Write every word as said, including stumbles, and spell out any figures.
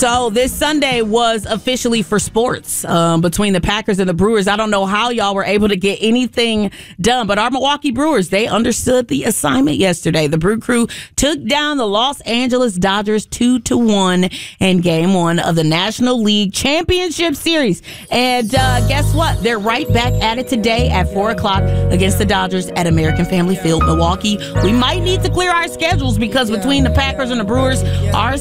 So this Sunday was officially for sports um, between the Packers and the Brewers. I don't know how y'all were able to get anything done, but our Milwaukee Brewers, they understood the assignment yesterday. The Brew Crew took down the Los Angeles Dodgers two to one in game one of the National League Championship Series. And uh, guess what? They're right back at it today at four o'clock against the Dodgers at American Family Field, Milwaukee. We might need to clear our schedules because between the Packers and the Brewers, our